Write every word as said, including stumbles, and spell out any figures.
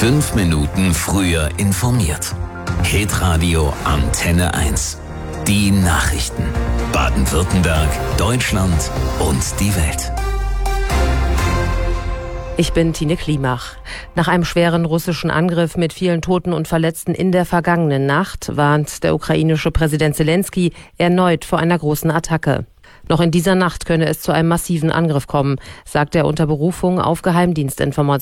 Fünf Minuten früher informiert. Hitradio Antenne eins. Die Nachrichten. Baden-Württemberg, Deutschland und die Welt. Ich bin Tine Klimach. Nach einem schweren russischen Angriff mit vielen Toten und Verletzten in der vergangenen Nacht warnt der ukrainische Präsident Zelensky erneut vor einer großen Attacke. Noch in dieser Nacht könne es zu einem massiven Angriff kommen, sagt er unter Berufung auf Geheimdienstinformationen.